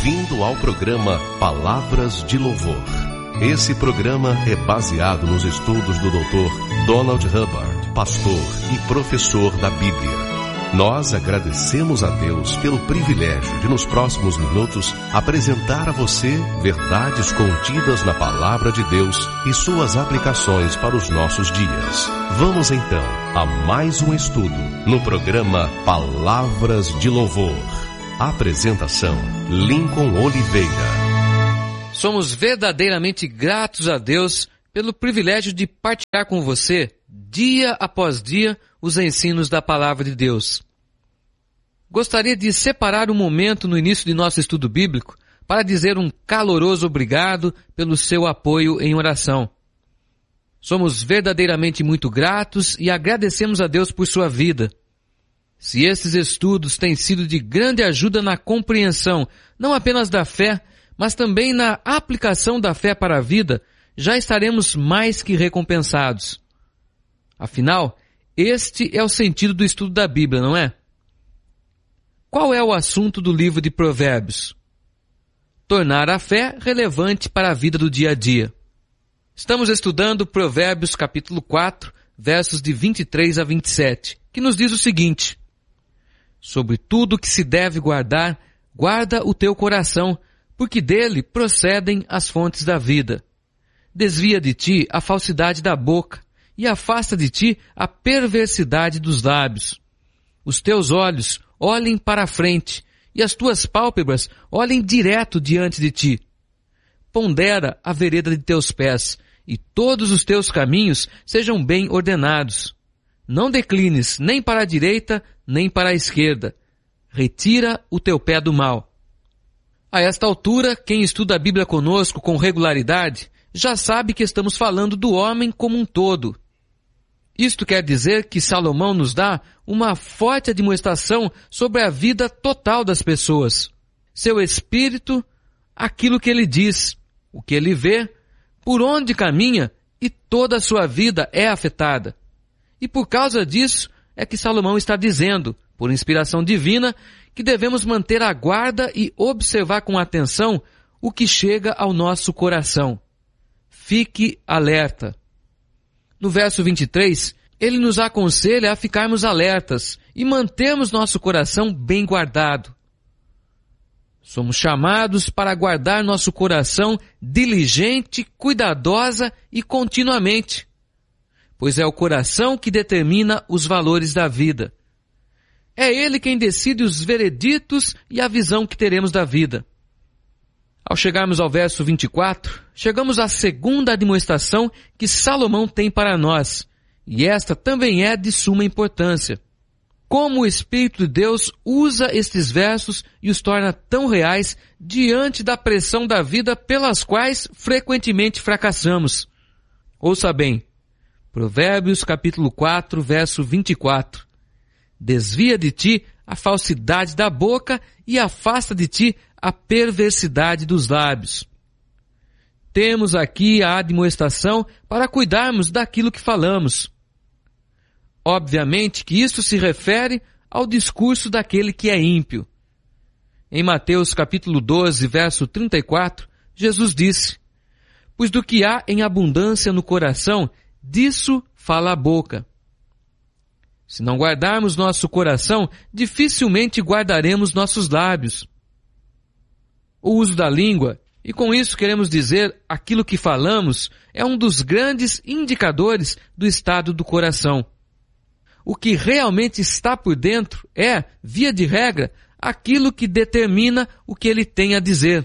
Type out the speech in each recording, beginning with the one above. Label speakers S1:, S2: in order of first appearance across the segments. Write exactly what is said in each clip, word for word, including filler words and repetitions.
S1: Bem-vindo ao programa Palavras de Louvor. Esse programa é baseado nos estudos do doutor Donald Hubbard, pastor e professor da Bíblia. Nós agradecemos a Deus pelo privilégio de, nos próximos minutos, apresentar a você verdades contidas na Palavra de Deus e suas aplicações para os nossos dias. Vamos então a mais um estudo no programa Palavras de Louvor. Apresentação: Lincoln Oliveira.
S2: Somos verdadeiramente gratos a Deus pelo privilégio de partilhar com você, dia após dia, os ensinos da Palavra de Deus. Gostaria de separar um momento no início de nosso estudo bíblico para dizer um caloroso obrigado pelo seu apoio em oração. Somos verdadeiramente muito gratos e agradecemos a Deus por sua vida. Se esses estudos têm sido de grande ajuda na compreensão, não apenas da fé, mas também na aplicação da fé para a vida, já estaremos mais que recompensados. Afinal, este é o sentido do estudo da Bíblia, não é? Qual é o assunto do livro de Provérbios? Tornar a fé relevante para a vida do dia a dia. Estamos estudando Provérbios capítulo quatro, versos de vinte e três a vinte e sete, que nos diz o seguinte: sobre tudo que se deve guardar, guarda o teu coração, porque dele procedem as fontes da vida. Desvia de ti a falsidade da boca, e afasta de ti a perversidade dos lábios. Os teus olhos olhem para a frente, e as tuas pálpebras olhem direto diante de ti. Pondera a vereda de teus pés, e todos os teus caminhos sejam bem ordenados. Não declines nem para a direita, nem para a esquerda. Retira o teu pé do mal. A esta altura, quem estuda a Bíblia conosco com regularidade, já sabe que estamos falando do homem como um todo. Isto quer dizer que Salomão nos dá uma forte admoestação sobre a vida total das pessoas. Seu espírito, aquilo que ele diz, o que ele vê, por onde caminha, e toda a sua vida é afetada. E por causa disso é que Salomão está dizendo, por inspiração divina, que devemos manter a guarda e observar com atenção o que chega ao nosso coração. Fique alerta. No verso vinte e três, ele nos aconselha a ficarmos alertas e mantermos nosso coração bem guardado. Somos chamados para guardar nosso coração diligente, cuidadosa e continuamente, pois é o coração que determina os valores da vida. É ele quem decide os vereditos e a visão que teremos da vida. Ao chegarmos ao verso vinte e quatro, chegamos à segunda admoestação que Salomão tem para nós, e esta também é de suma importância. Como o Espírito de Deus usa estes versos e os torna tão reais diante da pressão da vida pelas quais frequentemente fracassamos. Ouça bem, Provérbios capítulo quatro, verso vinte e quatro. Desvia de ti a falsidade da boca e afasta de ti a perversidade dos lábios. Temos aqui a admoestação para cuidarmos daquilo que falamos. Obviamente que isso se refere ao discurso daquele que é ímpio. Em Mateus capítulo doze, verso trinta e quatro, Jesus disse: pois do que há em abundância no coração, disso fala a boca. Se não guardarmos nosso coração, dificilmente guardaremos nossos lábios. O uso da língua, e com isso queremos dizer aquilo que falamos, é um dos grandes indicadores do estado do coração. O que realmente está por dentro é, via de regra, aquilo que determina o que ele tem a dizer.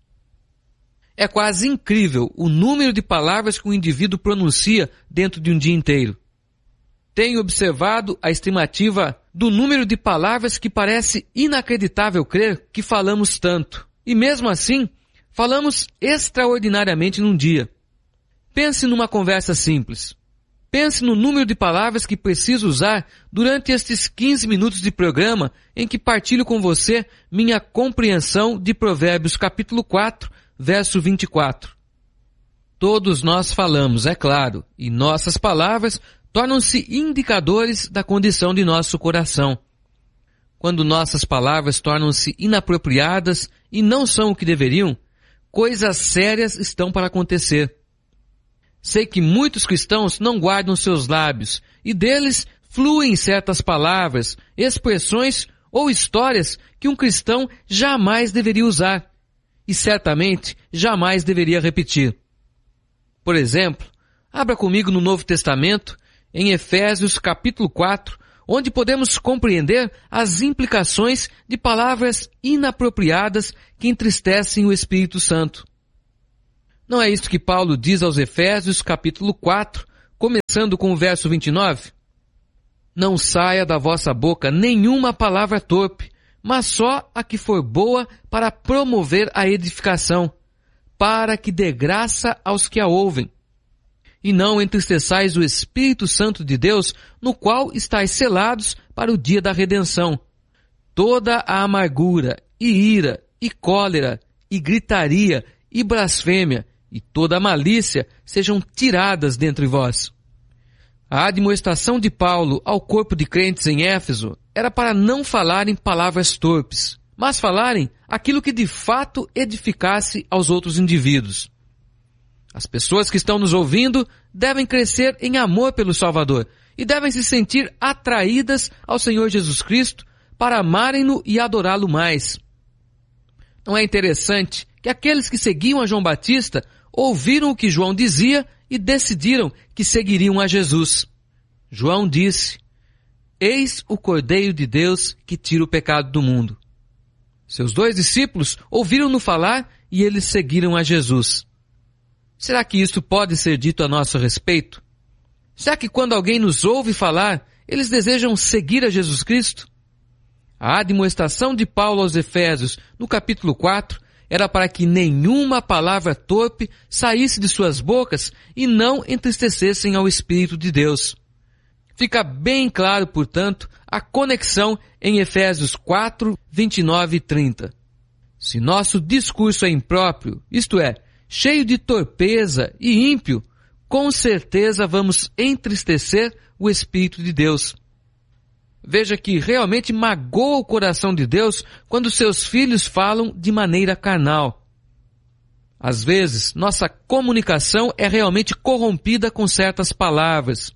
S2: É quase incrível o número de palavras que o indivíduo pronuncia dentro de um dia inteiro. Tenho observado a estimativa do número de palavras que parece inacreditável crer que falamos tanto. E mesmo assim, falamos extraordinariamente num dia. Pense numa conversa simples. Pense no número de palavras que preciso usar durante estes quinze minutos de programa em que partilho com você minha compreensão de Provérbios capítulo quatro, verso vinte e quatro. Todos nós falamos, é claro, e nossas palavras tornam-se indicadores da condição de nosso coração. Quando nossas palavras tornam-se inapropriadas e não são o que deveriam, coisas sérias estão para acontecer. Sei que muitos cristãos não guardam seus lábios e deles fluem certas palavras, expressões ou histórias que um cristão jamais deveria usar e certamente jamais deveria repetir. Por exemplo, abra comigo no Novo Testamento, em Efésios capítulo quatro, onde podemos compreender as implicações de palavras inapropriadas que entristecem o Espírito Santo. Não é isto que Paulo diz aos Efésios capítulo quatro, começando com o verso vinte e nove? Não saia da vossa boca nenhuma palavra torpe, mas só a que for boa para promover a edificação, para que dê graça aos que a ouvem. E não entristeçais o Espírito Santo de Deus, no qual estáis selados para o dia da redenção. Toda a amargura, e ira, e cólera, e gritaria, e blasfêmia, e toda a malícia sejam tiradas dentre vós. A admoestação de Paulo ao corpo de crentes em Éfeso era para não falarem palavras torpes, mas falarem aquilo que de fato edificasse aos outros indivíduos. As pessoas que estão nos ouvindo devem crescer em amor pelo Salvador e devem se sentir atraídas ao Senhor Jesus Cristo para amarem-no e adorá-lo mais. Não é interessante que aqueles que seguiam a João Batista ouviram o que João dizia e decidiram que seguiriam a Jesus. João disse: Eis o Cordeiro de Deus que tira o pecado do mundo. Seus dois discípulos ouviram-no falar e eles seguiram a Jesus. Será que isso pode ser dito a nosso respeito? Será que quando alguém nos ouve falar, eles desejam seguir a Jesus Cristo? A admoestação de Paulo aos Efésios, no capítulo quatro, era para que nenhuma palavra torpe saísse de suas bocas e não entristecessem ao Espírito de Deus. Fica bem claro, portanto, a conexão em Efésios quatro, vinte e nove e trinta. Se nosso discurso é impróprio, isto é, cheio de torpeza e ímpio, com certeza vamos entristecer o Espírito de Deus. Veja que realmente magoa o coração de Deus quando seus filhos falam de maneira carnal. Às vezes, nossa comunicação é realmente corrompida com certas palavras.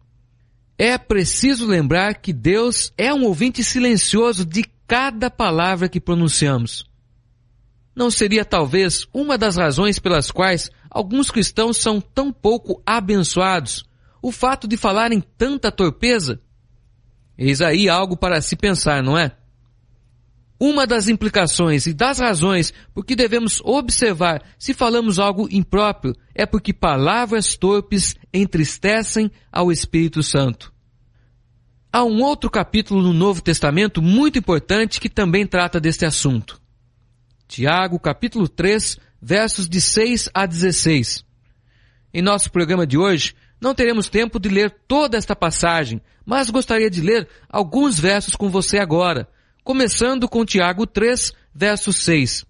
S2: É preciso lembrar que Deus é um ouvinte silencioso de cada palavra que pronunciamos. Não seria talvez uma das razões pelas quais alguns cristãos são tão pouco abençoados o fato de falarem tanta torpeza? Eis aí algo para se pensar, não é? Uma das implicações e das razões por que devemos observar se falamos algo impróprio é porque palavras torpes entristecem ao Espírito Santo. Há um outro capítulo no Novo Testamento muito importante que também trata deste assunto. Tiago, capítulo três, versos de seis a dezesseis. Em nosso programa de hoje, não teremos tempo de ler toda esta passagem, mas gostaria de ler alguns versos com você agora, começando com Tiago três, verso seis.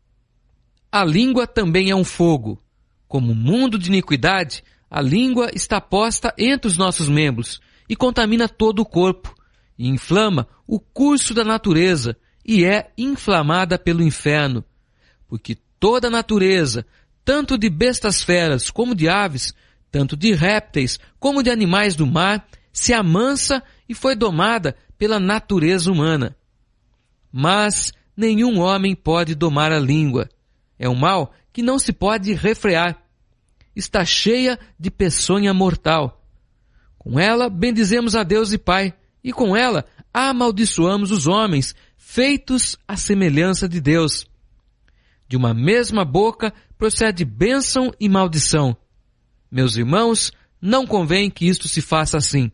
S2: A língua também é um fogo. Como mundo de iniquidade, a língua está posta entre os nossos membros e contamina todo o corpo, e inflama o curso da natureza, e é inflamada pelo inferno. Porque toda a natureza, tanto de bestas feras como de aves, tanto de répteis como de animais do mar, se amansa e foi domada pela natureza humana. Mas nenhum homem pode domar a língua. É um mal que não se pode refrear. Está cheia de peçonha mortal. Com ela bendizemos a Deus e Pai, e com ela amaldiçoamos os homens, feitos à semelhança de Deus. De uma mesma boca procede bênção e maldição. Meus irmãos, não convém que isto se faça assim.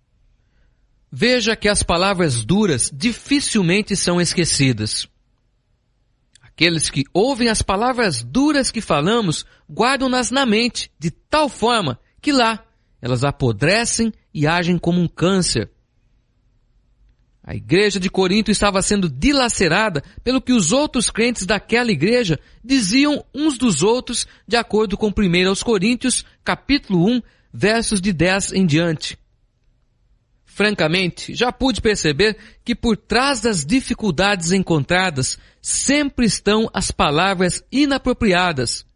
S2: Veja que as palavras duras dificilmente são esquecidas. Aqueles que ouvem as palavras duras que falamos, guardam-nas na mente, de tal forma que lá elas apodrecem e agem como um câncer. A igreja de Corinto estava sendo dilacerada pelo que os outros crentes daquela igreja diziam uns dos outros, de acordo com primeira aos Coríntios, capítulo um, versos de dez em diante. Francamente, já pude perceber que por trás das dificuldades encontradas sempre estão as palavras inapropriadas.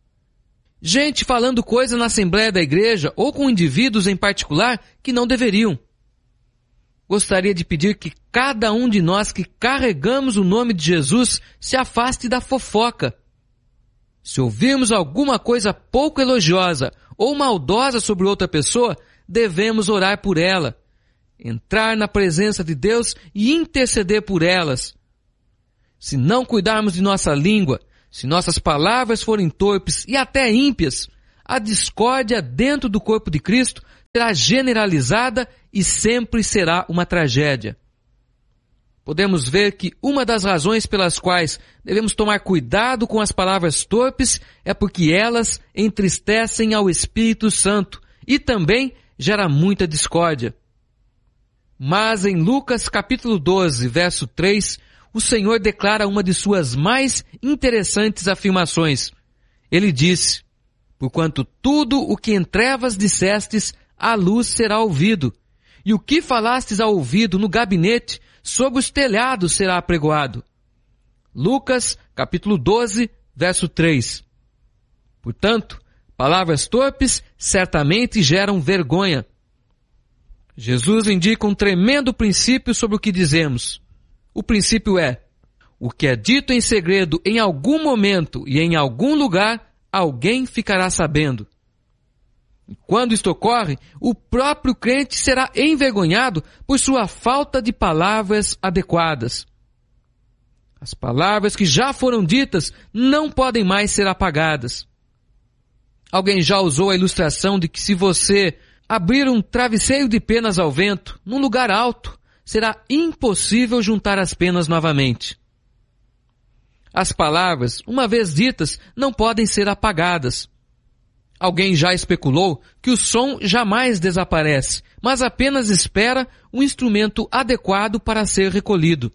S2: Gente falando coisa na assembleia da igreja ou com indivíduos em particular que não deveriam. Gostaria de pedir que cada um de nós que carregamos o nome de Jesus se afaste da fofoca. Se ouvirmos alguma coisa pouco elogiosa ou maldosa sobre outra pessoa, devemos orar por ela, entrar na presença de Deus e interceder por elas. Se não cuidarmos de nossa língua, se nossas palavras forem torpes e até ímpias, a discórdia dentro do corpo de Cristo será generalizada e sempre será uma tragédia. Podemos ver que uma das razões pelas quais devemos tomar cuidado com as palavras torpes é porque elas entristecem ao Espírito Santo e também gera muita discórdia. Mas em Lucas capítulo doze, verso três, o Senhor declara uma de suas mais interessantes afirmações. Ele disse: porquanto tudo o que em trevas dissestes, à luz será ouvido, e o que falastes ao ouvido no gabinete, sobre os telhados será apregoado. Lucas capítulo doze, verso três. Portanto, palavras torpes certamente geram vergonha. Jesus indica um tremendo princípio sobre o que dizemos. O princípio é: o que é dito em segredo em algum momento e em algum lugar, alguém ficará sabendo. E quando isto ocorre, o próprio crente será envergonhado por sua falta de palavras adequadas. As palavras que já foram ditas não podem mais ser apagadas. Alguém já usou a ilustração de que se você abrir um travesseiro de penas ao vento, num lugar alto, será impossível juntar as penas novamente. As palavras, uma vez ditas, não podem ser apagadas. Alguém já especulou que o som jamais desaparece, mas apenas espera um instrumento adequado para ser recolhido.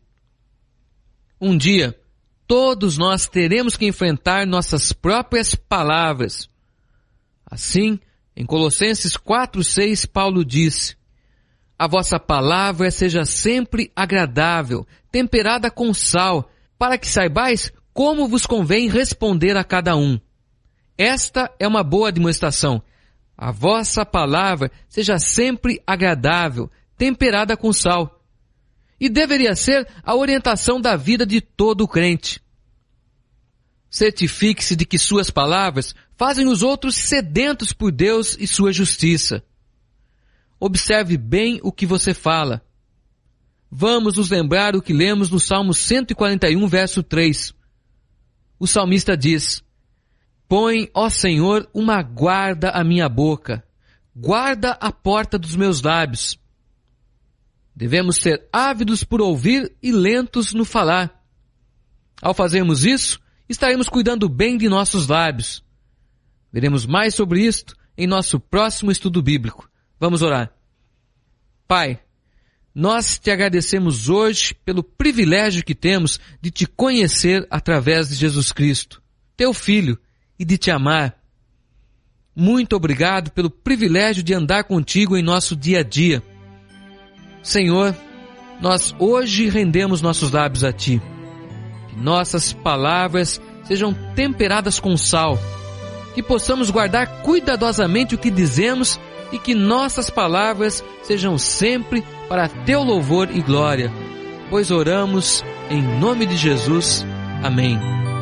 S2: Um dia, todos nós teremos que enfrentar nossas próprias palavras. Assim, em Colossenses quatro, seis, Paulo disse: a vossa palavra seja sempre agradável, temperada com sal, para que saibais como vos convém responder a cada um. Esta é uma boa demonstração. A vossa palavra seja sempre agradável, temperada com sal. E deveria ser a orientação da vida de todo crente. Certifique-se de que suas palavras fazem os outros sedentos por Deus e sua justiça. Observe bem o que você fala. Vamos nos lembrar o que lemos no Salmo cento e quarenta e um, verso três. O salmista diz: põe, ó Senhor, uma guarda à minha boca, guarda a porta dos meus lábios. Devemos ser ávidos por ouvir e lentos no falar. Ao fazermos isso, estaremos cuidando bem de nossos lábios. Veremos mais sobre isto em nosso próximo estudo bíblico. Vamos orar. Pai, nós te agradecemos hoje pelo privilégio que temos de te conhecer através de Jesus Cristo, teu Filho, e de te amar. Muito obrigado pelo privilégio de andar contigo em nosso dia a dia. Senhor, nós hoje rendemos nossos lábios a ti. Que nossas palavras sejam temperadas com sal, que possamos guardar cuidadosamente o que dizemos e que nossas palavras sejam sempre para teu louvor e glória, pois oramos em nome de Jesus. Amém.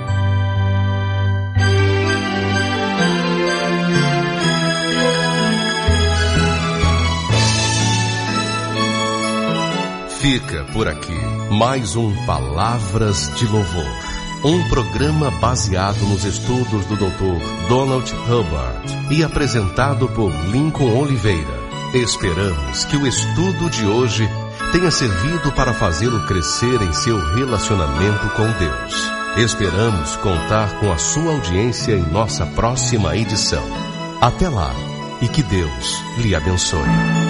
S1: Fica por aqui mais um Palavras de Louvor, um programa baseado nos estudos do doutor Donald Hubbard e apresentado por Lincoln Oliveira. Esperamos que o estudo de hoje tenha servido para fazê-lo crescer em seu relacionamento com Deus. Esperamos contar com a sua audiência em nossa próxima edição. Até lá e que Deus lhe abençoe.